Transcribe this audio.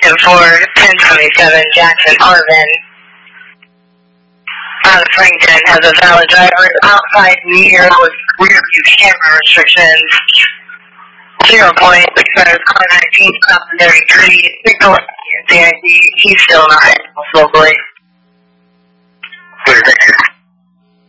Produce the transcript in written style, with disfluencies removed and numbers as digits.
Detective for 1027 Jackson Arvin out of Frankton has a valid driver's outside mirror with rear view camera restrictions. 0 points, expires car 19, stop 33, signal CID, he's still not locally.